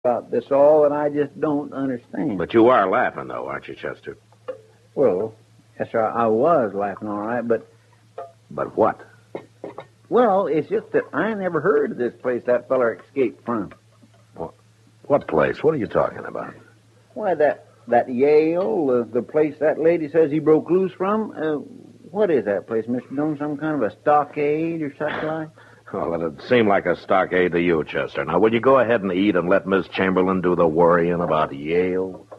about this all that I just don't understand. But you are laughing, though, aren't you, Chester? Well, yes, sir, I was laughing all right, but... But what? Well, it's just that I never heard of this place that feller escaped from. What place? What are you talking about? Why, that Yale, the place that lady says he broke loose from. What is that place, Mr. Doan? Some kind of a stockade or such like? Well, it'd seem like a stockade to you, Chester. Now, will you go ahead and eat and let Miss Chamberlain do the worrying about Yale?